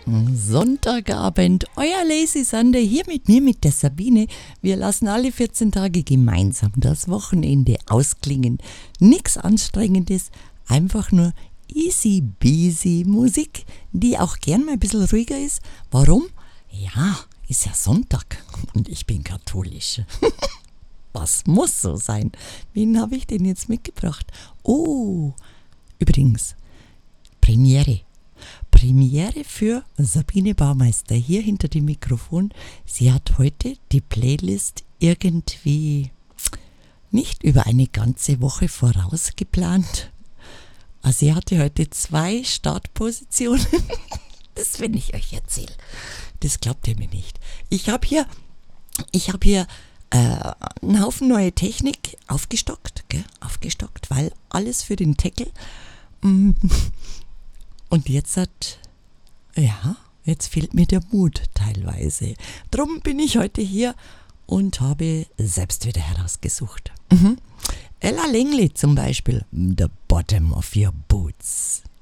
Sonntagabend, euer Lazy Sunday hier mit mir, mit der Sabine. Wir lassen alle 14 Tage gemeinsam das Wochenende ausklingen. Nix Anstrengendes, einfach nur easy peasy Musik, die auch gern mal ein bisschen ruhiger ist. Warum? Ja, ist ja Sonntag und ich bin katholisch. Was muss so sein? Wen habe ich denn jetzt mitgebracht? Oh, übrigens, Premiere für Sabine Baumeister hier hinter dem Mikrofon. Sie hat heute die Playlist irgendwie nicht über eine ganze Woche voraus geplant. Also sie hatte heute 2 Startpositionen. Das, wenn ich euch erzähle, das glaubt ihr mir nicht. Ich habe hier einen Haufen neue Technik aufgestockt, weil alles für den Tackle. Und jetzt fehlt mir der Mut teilweise. Drum bin ich heute hier und habe selbst wieder herausgesucht. Ella Langley zum Beispiel, The Bottom of Your Boots.